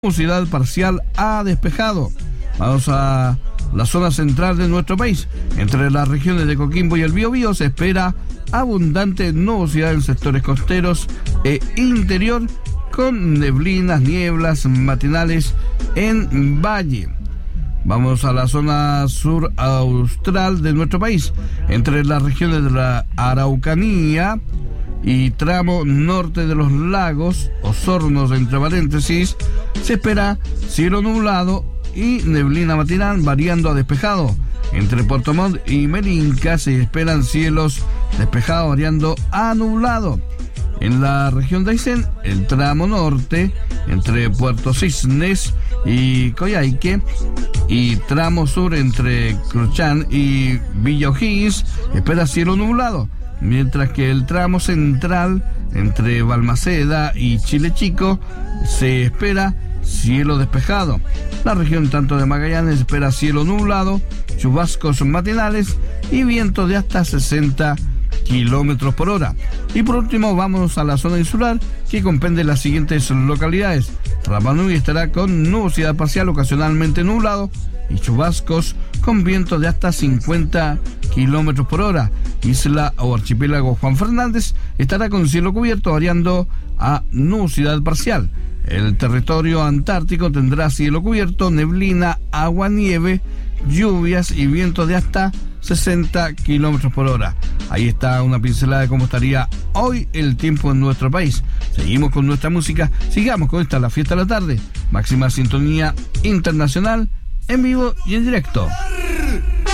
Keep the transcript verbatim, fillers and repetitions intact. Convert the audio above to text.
nubosidad parcial a despejado. Vamos a la zona central de nuestro país. Entre las regiones de Coquimbo y el Biobío se espera abundante nubosidad en sectores costeros e interior, con neblinas, nieblas matinales en valle. Vamos a la zona sur austral de nuestro país. Entre las regiones de la Araucanía y tramo norte de los lagos, Osornos entre paréntesis, se espera cielo nublado y neblina matinal variando a despejado. Entre Puerto Montt y Melinca se esperan cielos despejados variando a nublado. En la región de Aysén, el tramo norte, entre Puerto Cisnes y Coyhaique, y tramo sur entre Cruchán y Villa O'Higgins, espera cielo nublado, mientras que el tramo central, entre Balmaceda y Chile Chico, se espera cielo despejado. La región tanto de Magallanes espera cielo nublado, chubascos matinales y viento de hasta sesenta kilómetros por hora. Y por último vamos a la zona insular, que comprende las siguientes localidades. Rapa Nui estará con nubosidad parcial ocasionalmente nublado y chubascos con viento de hasta cincuenta kilómetros por hora. Isla o archipiélago Juan Fernández estará con cielo cubierto variando a nubosidad parcial. El territorio antártico tendrá cielo cubierto, neblina, agua, nieve, lluvias y viento de hasta sesenta kilómetros por hora. Ahí está una pincelada de cómo estaría hoy el tiempo en nuestro país. Seguimos con nuestra música, sigamos con esta, la fiesta de la tarde. Máxima sintonía internacional, en vivo y en directo.